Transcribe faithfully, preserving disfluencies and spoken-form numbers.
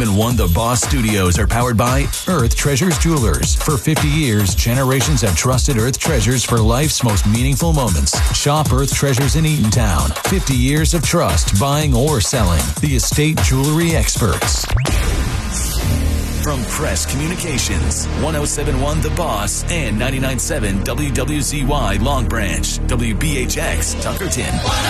seven one The Boss Studios are powered by Earth Treasures Jewelers. For fifty years, generations have trusted Earth Treasures for life's most meaningful moments. Shop Earth Treasures in Eatontown. fifty years of trust, buying or selling. The estate jewelry experts. From Press Communications, one oh seven point one The Boss and ninety-nine point seven W W Z Y Long Branch, W B H X Tuckerton.